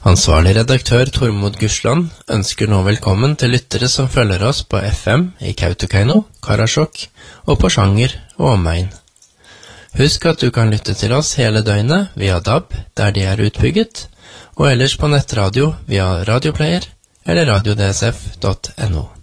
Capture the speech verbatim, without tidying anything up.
Ansvarlig redaktør Tormod Gusland ønsker nå velkommen til lyttere som følger oss på F M i Kautokeino, Karasjok og på Sjanger og omegn. Husk at du kan lytte til oss hele døgnet via D A B der de er utbygget, og ellers på nettradio via radioplayer eller radio d s f punktum n o.